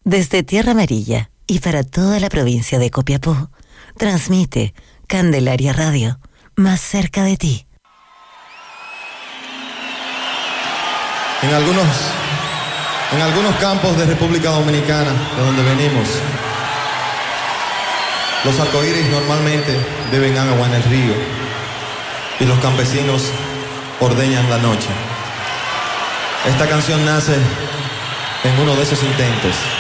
Desde Tierra Amarilla y para toda la provincia de Copiapó, transmite Candelaria Radio, más cerca de ti. En algunos campos de República Dominicana, de donde venimos, los arcoíris normalmente beben agua en el río y los campesinos ordeñan la noche. Esta canción nace en uno de esos intentos.